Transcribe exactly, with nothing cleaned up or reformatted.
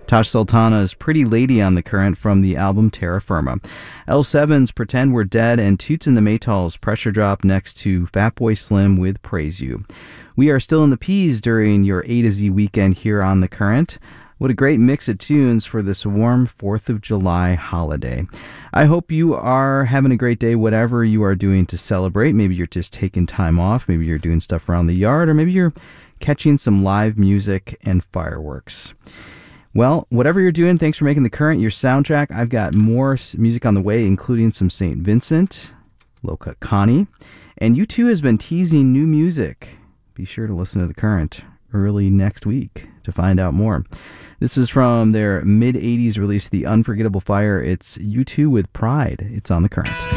Tosh Sultana's Pretty Lady on The Current from the album Terra Firma. L seven's Pretend We're Dead, and Toots and the Maytals' Pressure Drop next to Fatboy Slim with Praise You. We are still in the P's during your A to Z weekend here on The Current. What a great mix of tunes for this warm fourth of July holiday. I hope you are having a great day, whatever you are doing to celebrate. Maybe you're just taking time off. Maybe you're doing stuff around the yard, or maybe you're catching some live music and fireworks. Well, whatever you're doing, thanks for making The Current your soundtrack. I've got more music on the way, including some Saint Vincent, Loca Connie, and U two has been teasing new music. Be sure to listen to The Current early next week to find out more. This is from their mid-eighties release, The Unforgettable Fire. It's U two with Pride. It's on The Current.